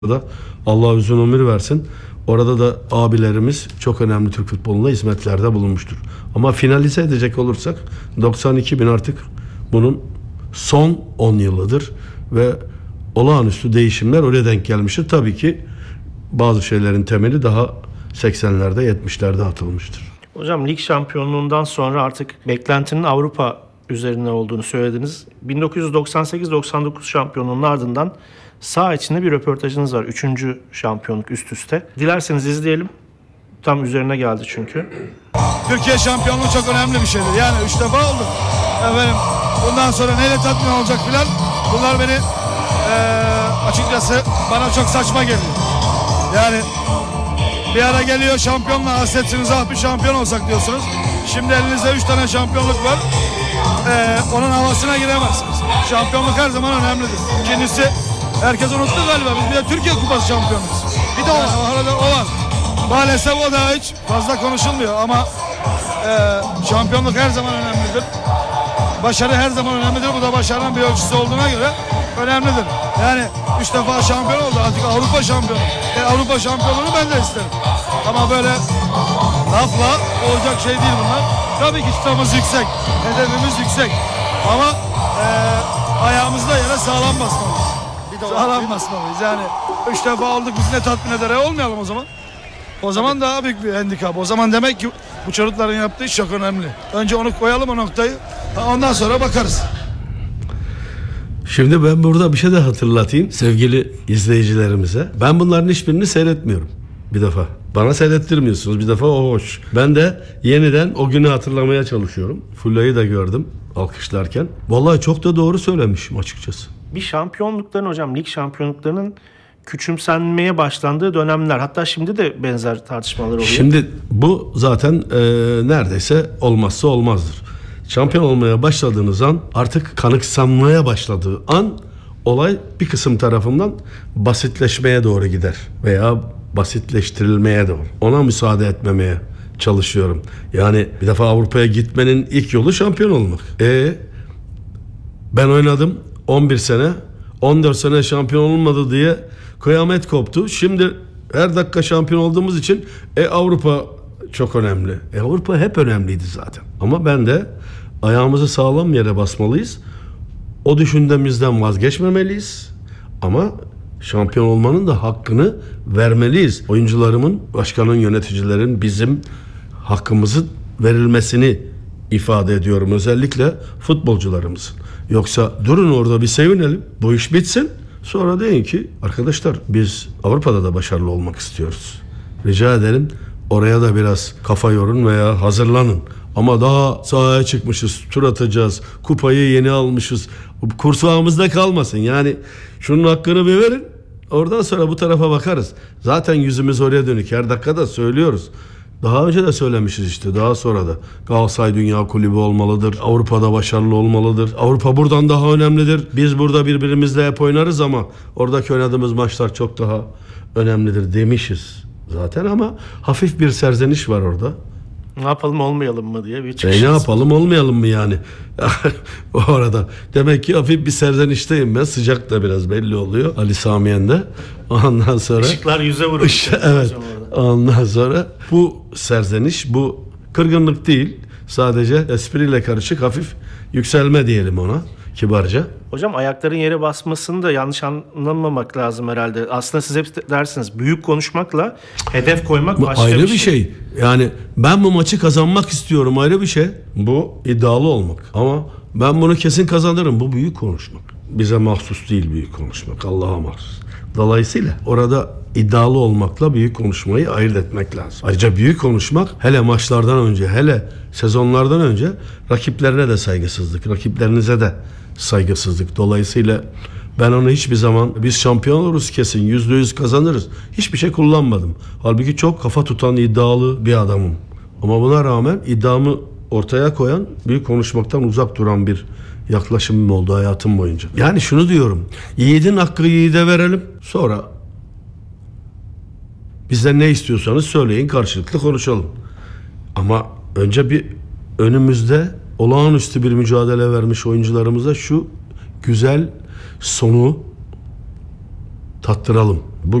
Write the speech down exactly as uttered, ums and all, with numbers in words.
da Allah uzun ömür versin. Orada da abilerimiz çok önemli Türk futboluna hizmetlerde bulunmuştur. Ama finalize edecek olursak doksan iki bin artık bunun son on yılıdır ve olağanüstü değişimler oraya denk gelmiştir. Tabii ki bazı şeylerin temeli daha seksenlerde yetmişlerde atılmıştır. Hocam lig şampiyonluğundan sonra artık beklentinin Avrupa üzerine olduğunu söylediniz. bin dokuz yüz doksan sekiz doksan dokuz şampiyonluğunun ardından saha içinde bir röportajınız var. Üçüncü şampiyonluk üst üste. Dilerseniz izleyelim. Tam üzerine geldi çünkü. Türkiye şampiyonluğu çok önemli bir şeydir. Yani üç defa oldu. Efendim, bundan sonra neyle tatmin olacak filan. Bunlar beni ee, açıkçası bana çok saçma geliyor. Yani bir ara geliyor şampiyonla hasretsiniz, ah bir şampiyon olsak diyorsunuz. Şimdi elinizde üç tane şampiyonluk var. Ee, onun havasına giremezsiniz. Şampiyonluk her zaman önemlidir. İkincisi, herkes unuttu galiba, biz bir de Türkiye Kupası şampiyonuyuz. Bir de o var. O arada o var. Maalesef o da hiç fazla konuşulmuyor ama e, şampiyonluk her zaman önemlidir. Başarı her zaman önemlidir. Bu da başarının bir ölçüsü olduğuna göre önemlidir. Yani üç defa şampiyon oldu. Artık Avrupa şampiyonu. E, Avrupa şampiyonluğunu ben de isterim. Ama böyle lafla olacak şey değil bunlar. Tabii ki çıtamız yüksek. Hedefimiz yüksek. Ama e, ayağımızda yere sağlam basmalıyız. Sağlam basmalıyız. Yani üç defa olduk, biz ne tatmin eder? E, olmayalım o zaman. O zaman daha büyük bir handikap. O zaman demek ki bu çocukların yaptığı iş çok önemli. Önce onu koyalım, o noktayı. Ondan sonra bakarız. Şimdi ben burada bir şey de hatırlatayım sevgili izleyicilerimize. Ben bunların hiçbirini seyretmiyorum bir defa. Bana seyrettirmiyorsunuz bir defa, o hoş. Ben de yeniden o günü hatırlamaya çalışıyorum. Fulya'yı da gördüm alkışlarken. Vallahi çok da doğru söylemişim açıkçası. Bir şampiyonlukların hocam, lig şampiyonluklarının küçümsenmeye başlandığı dönemler. Hatta şimdi de benzer tartışmalar oluyor. Şimdi bu zaten e, neredeyse olmazsa olmazdır. Şampiyon olmaya başladığınız an, artık kanıksanmaya başladığı an olay bir kısım tarafından basitleşmeye doğru gider veya basitleştirilmeye doğru. Ona müsaade etmemeye çalışıyorum. Yani bir defa Avrupa'ya gitmenin ilk yolu şampiyon olmak. E ben oynadım on bir sene, on dört sene şampiyon olmadı diye kıyamet koptu. Şimdi her dakika şampiyon olduğumuz için e Avrupa çok önemli. E Avrupa hep önemliydi zaten. Ama ben de ayağımızı sağlam yere basmalıyız. O düşündüğümüzden vazgeçmemeliyiz. Ama şampiyon olmanın da hakkını vermeliyiz. Oyuncularımın, başkanın, yöneticilerin bizim hakkımızı verilmesini ifade ediyorum. Özellikle futbolcularımızın. Yoksa durun orada bir sevinelim. Bu iş bitsin. Sonra deyin ki arkadaşlar biz Avrupa'da da başarılı olmak istiyoruz. Rica ederim oraya da biraz kafa yorun veya hazırlanın. Ama daha sahaya çıkmışız, tur atacağız, kupayı yeni almışız. Kursağımızda kalmasın. Yani şunun hakkını bir verin. Oradan sonra bu tarafa bakarız. Zaten yüzümüz oraya dönük. Her dakikada söylüyoruz. Daha önce de söylemişiz işte, daha sonra da. Galatasaray Dünya Kulübü olmalıdır. Avrupa'da başarılı olmalıdır. Avrupa buradan daha önemlidir. Biz burada birbirimizle hep oynarız ama oradaki oynadığımız maçlar çok daha önemlidir demişiz zaten, ama hafif bir serzeniş var orada. Ne yapalım olmayalım mı diye bir E çıkış. ne yapalım olmayalım mı yani? O arada demek ki hafif bir serzenişteyim ben. Sıcak da biraz belli oluyor Ali Samiyen'de. Ondan sonra Işıklar yüze vuruyor. Işık, evet. Ondan sonra bu serzeniş, bu kırgınlık değil. Sadece espriyle karışık hafif yükselme diyelim ona kibarca. Hocam ayakların yere basmasını da yanlış anlamamak lazım herhalde. Aslında siz hep dersiniz, büyük konuşmakla hedef koymak Bu başka ayrı bir bir şey. şey. Yani ben bu maçı kazanmak istiyorum, ayrı bir şey. Bu iddialı olmak. Ama ben bunu kesin kazanırım. Bu büyük konuşmak. Bize mahsus değil büyük konuşmak. Allah'a mahsus. Dolayısıyla orada iddialı olmakla büyük konuşmayı ayırt etmek lazım. Ayrıca büyük konuşmak hele maçlardan önce, hele sezonlardan önce rakiplerine de saygısızlık, rakiplerinize de saygısızlık. Dolayısıyla ben onu hiçbir zaman biz şampiyon oluruz kesin, yüzde yüz kazanırız, hiçbir şey kullanmadım. Halbuki çok kafa tutan, iddialı bir adamım. Ama buna rağmen iddiamı ortaya koyan, büyük konuşmaktan uzak duran bir yaklaşımım oldu hayatım boyunca. Yani şunu diyorum, yiğidin hakkı yiğide verelim, sonra bizden ne istiyorsanız söyleyin, karşılıklı konuşalım. Ama önce bir önümüzde olağanüstü bir mücadele vermiş oyuncularımıza şu güzel sonu tattıralım.